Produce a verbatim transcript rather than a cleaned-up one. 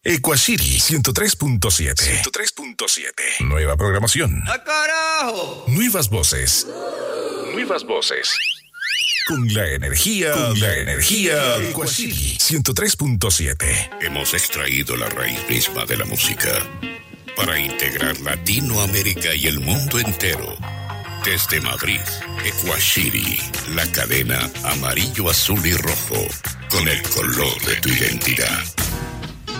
Equashiri ciento tres punto siete. ciento tres punto siete. Nueva programación. ¡Ah, carajo! Nuevas voces. Nuevas voces. Con la energía, con la energía de Equashiri ciento tres punto siete. Hemos extraído la raíz misma de la música para integrar Latinoamérica y el mundo entero. Desde Madrid, Equashiri, la cadena amarillo, azul y rojo, con el color de tu identidad.